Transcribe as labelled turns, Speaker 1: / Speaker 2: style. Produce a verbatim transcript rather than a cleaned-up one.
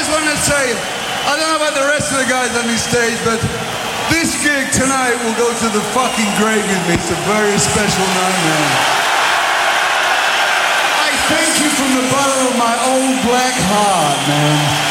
Speaker 1: just want to say, I don't know about the rest of the guys on this stage, but this gig tonight will go to the fucking grave with me. It's a very special night, man. I thank you from the bottom of my old black heart, man.